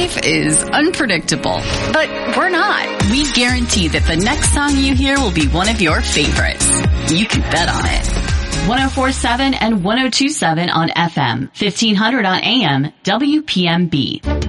life is unpredictable, but we're not. We guarantee that the next song you hear will be one of your favorites. You can bet on it. 104.7 and 102.7 on FM, 1500 on AM, WPMB.